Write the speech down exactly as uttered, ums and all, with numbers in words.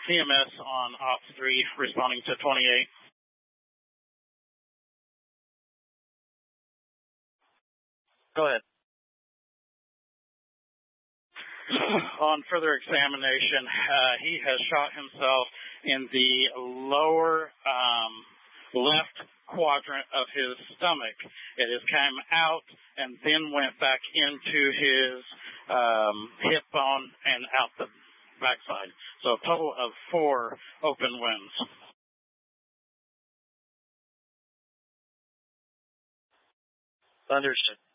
C M S on Ops three, responding to twenty-eight. Go ahead. On further examination, uh, he has shot himself in the lower um, left quadrant of his stomach. It has come out and then went back into his um, hip bone and out the backside. So a total of four open wounds. Understood.